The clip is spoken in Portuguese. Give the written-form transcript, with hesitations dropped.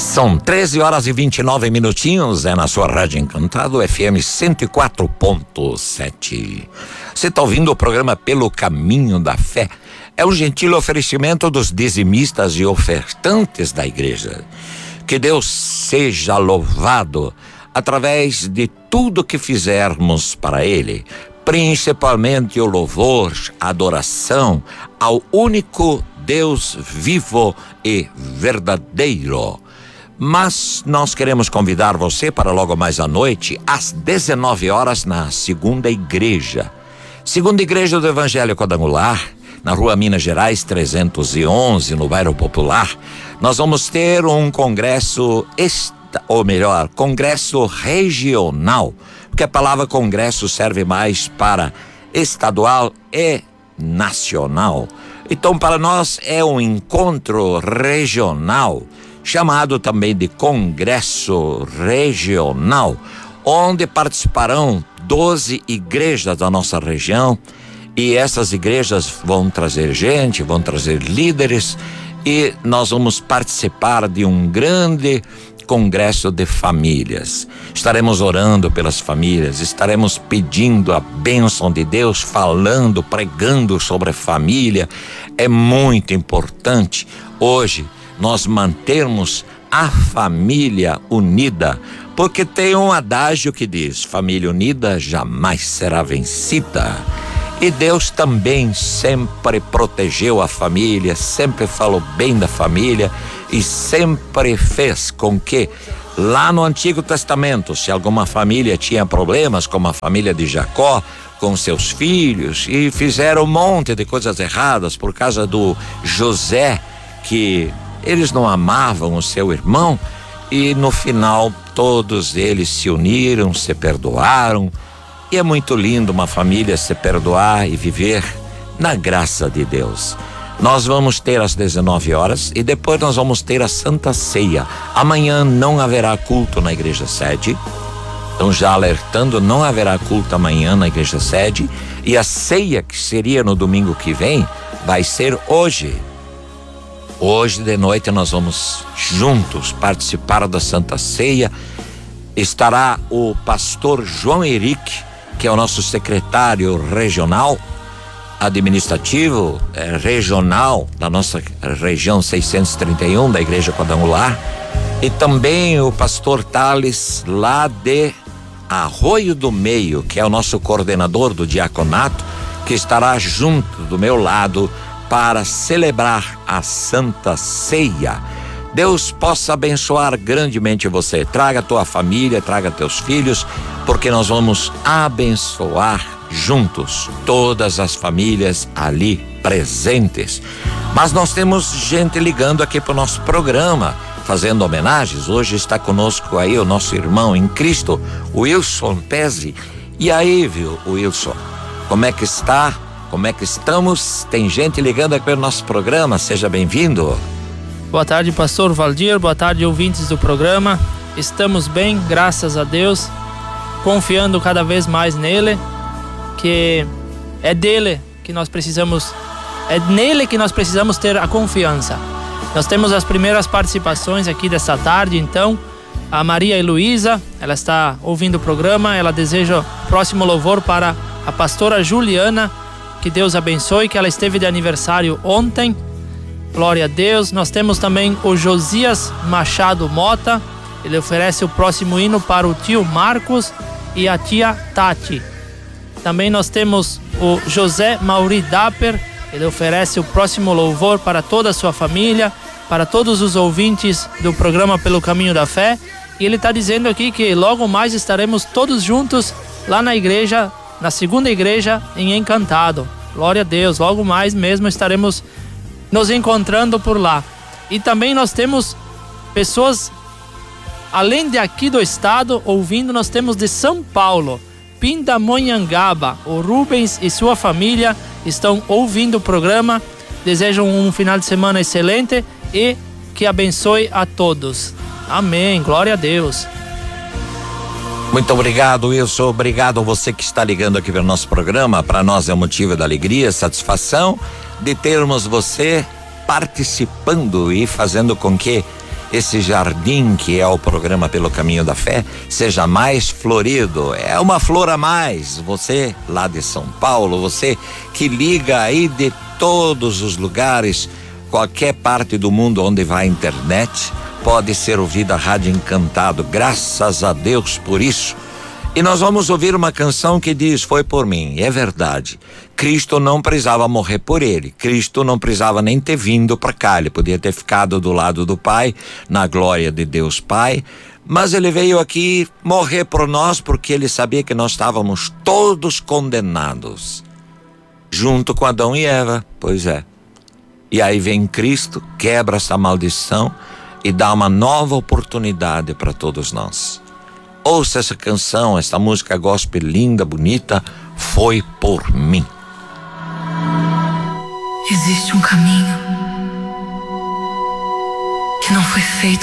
São 13h29, é na sua Rádio Encantado, FM 104.7. Você está ouvindo o programa Pelo Caminho da Fé. É um gentil oferecimento dos dizimistas e ofertantes da igreja. Que Deus seja louvado através de tudo que fizermos para Ele, principalmente o louvor, a adoração ao único Deus vivo e verdadeiro. Mas nós queremos convidar você para logo mais à noite, às 19h, na Segunda Igreja. Segunda Igreja do Evangelho Quadrangular, na Rua Minas Gerais 311, no bairro Popular. Nós vamos ter um congresso, congresso regional, porque a palavra congresso serve mais para estadual e nacional. Então, para nós é um encontro regional, chamado também de Congresso Regional, onde participarão 12 igrejas da nossa região, e essas igrejas vão trazer gente, vão trazer líderes, e nós vamos participar de um grande congresso de famílias. Estaremos orando pelas famílias, estaremos pedindo a bênção de Deus, falando, pregando sobre a família. É muito importante hoje nós mantermos a família unida, porque tem um adágio que diz: família unida jamais será vencida. E Deus também sempre protegeu a família, sempre falou bem da família e sempre fez com que, lá no Antigo Testamento, se alguma família tinha problemas, como a família de Jacó com seus filhos, e fizeram um monte de coisas erradas por causa do José, que eles não amavam o seu irmão, e no final todos eles se uniram, se perdoaram. E é muito lindo uma família se perdoar e viver na graça de Deus. Nós vamos ter às 19h e depois nós vamos ter a Santa Ceia. Amanhã não haverá culto na igreja sede. Então, já alertando, não haverá culto amanhã na igreja sede. E a ceia, que seria no domingo que vem, vai ser hoje. Hoje de noite nós vamos juntos participar da Santa Ceia. Estará o pastor João Henrique, que é o nosso secretário regional, administrativo, regional da nossa região 631 da Igreja Quadrangular, e também o pastor Thales, lá de Arroio do Meio, que é o nosso coordenador do diaconato, que estará junto do meu lado para celebrar a Santa Ceia. Deus possa abençoar grandemente você. Traga a tua família, traga teus filhos, porque nós vamos abençoar juntos todas as famílias ali presentes. Mas nós temos gente ligando aqui para o nosso programa, fazendo homenagens. Hoje está conosco aí o nosso irmão em Cristo, Wilson Pezzi. E aí, viu, Wilson, como é que está? Como é que estamos? Tem gente ligando aqui para o nosso programa. Seja bem-vindo. Boa tarde, pastor Valdir, boa tarde, ouvintes do programa. Estamos bem, graças a Deus, confiando cada vez mais nele, que é dele que nós precisamos, é nele que nós precisamos ter a confiança. Nós temos as primeiras participações aqui dessa tarde, então, a Maria Heloísa, ela está ouvindo o programa, ela deseja o próximo louvor para a pastora Juliana, que Deus abençoe, que ela esteve de aniversário ontem. Glória a Deus. Nós temos também o Josias Machado Mota. Ele oferece o próximo hino para o tio Marcos e a tia Tati. Também nós temos o José Mauri Dapper. Ele oferece o próximo louvor para toda a sua família, para todos os ouvintes do programa Pelo Caminho da Fé. E ele está dizendo aqui que logo mais estaremos todos juntos lá na igreja, na Segunda Igreja em Encantado. Glória a Deus. Logo mais mesmo estaremos nos encontrando por lá. E também nós temos pessoas além de aqui do estado ouvindo. Nós temos de São Paulo, Pindamonhangaba. O Rubens e sua família estão ouvindo o programa. Desejam um final de semana excelente e que abençoe a todos. Amém, glória a Deus. Muito obrigado, Wilson. Obrigado a você que está ligando aqui para o nosso programa. Para nós é um motivo de alegria, satisfação de termos você participando e fazendo com que esse jardim que é o programa Pelo Caminho da Fé seja mais florido. É uma flor a mais. Você lá de São Paulo, você que liga aí de todos os lugares, qualquer parte do mundo onde vai a internet, pode ser ouvida a Rádio Encantado. Graças a Deus por isso. E nós vamos ouvir uma canção que diz: foi por mim. É verdade. Cristo não precisava morrer por ele. Cristo não precisava nem ter vindo para cá. Ele podia ter ficado do lado do Pai, na glória de Deus Pai. Mas ele veio aqui morrer por nós porque ele sabia que nós estávamos todos condenados. Junto com Adão e Eva. Pois é. E aí vem Cristo, quebra essa maldição e dá uma nova oportunidade para todos nós. Ouça essa canção, essa música gospel linda, bonita, Foi por mim. Existe um caminho que não foi feito